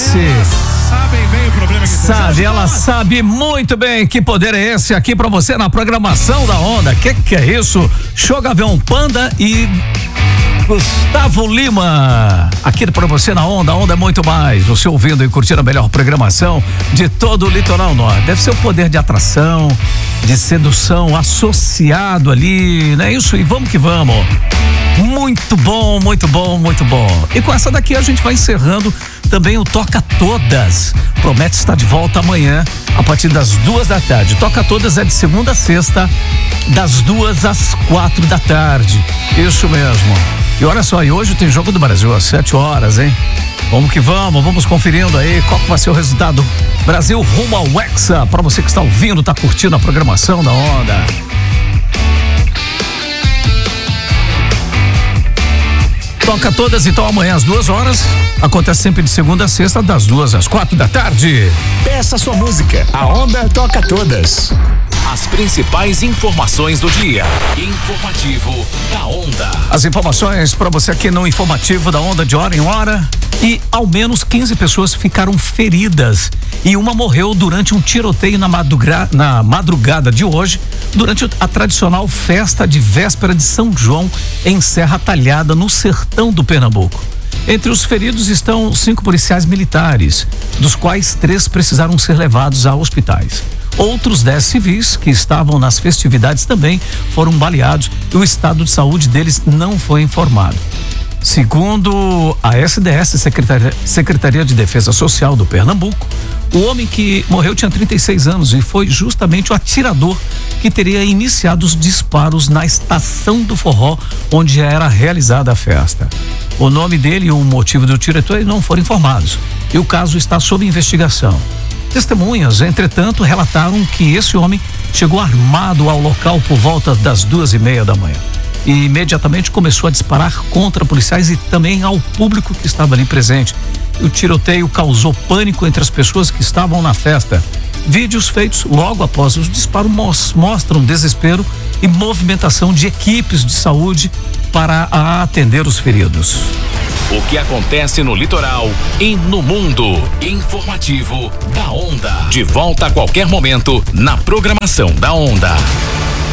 conhece. Sabem bem o problema que Sabe, ela sabe muito bem que poder é esse aqui pra você na programação da Onda. Que é isso? Show Gavião Panda e Gustavo Lima. Aqui pra você na Onda. A Onda é muito mais. Você ouvindo e curtindo a melhor programação de todo o litoral norte. Deve ser o poder de atração, de sedução associado ali, não é isso? E vamos que vamos. Muito bom, muito bom, muito bom. E com essa daqui a gente vai encerrando também o Toca Todas. Promete estar de volta amanhã a partir das 2h. Toca Todas é de segunda a sexta, das 2 às 4 da tarde. Isso mesmo. E olha só, e hoje tem Jogo do Brasil às 7h, hein? Vamos que vamos conferindo aí qual que vai ser o resultado. Brasil rumo ao Hexa, pra você que está ouvindo, tá curtindo a programação da Onda. Toca Todas, então amanhã às 2h. Acontece sempre de segunda a sexta, das 2 às 4 da tarde. Peça sua música. A Onda toca todas. As principais informações do dia. Informativo da Onda. As informações para você aqui no Informativo da Onda de hora em hora. E ao menos 15 pessoas ficaram feridas e uma morreu durante um tiroteio na madrugada de hoje, durante a tradicional festa de véspera de São João em Serra Talhada, no sertão do Pernambuco. Entre os feridos estão 5 policiais militares, dos quais 3 precisaram ser levados a hospitais. Outros 10 civis que estavam nas festividades também foram baleados e o estado de saúde deles não foi informado. Segundo a SDS, Secretaria de Defesa Social do Pernambuco, o homem que morreu tinha 36 anos e foi justamente o atirador que teria iniciado os disparos na estação do forró, onde era realizada a festa. O nome dele e o motivo do tiroteio não foram informados e o caso está sob investigação. Testemunhas, entretanto, relataram que esse homem chegou armado ao local por volta das 2h30 da manhã. E imediatamente começou a disparar contra policiais e também ao público que estava ali presente. O tiroteio causou pânico entre as pessoas que estavam na festa. Vídeos feitos logo após os disparos mostram desespero e movimentação de equipes de saúde para atender os feridos. O que acontece no litoral e no mundo. Informativo da Onda. De volta a qualquer momento na programação da Onda.